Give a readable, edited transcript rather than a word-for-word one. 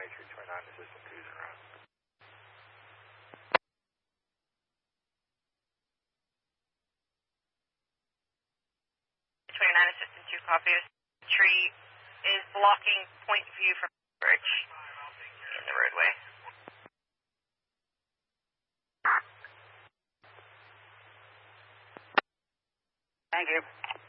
329, Assistant 2's around. 29, Assistant 2, copy. Tree is blocking point view from the bridge in the roadway. Thank you.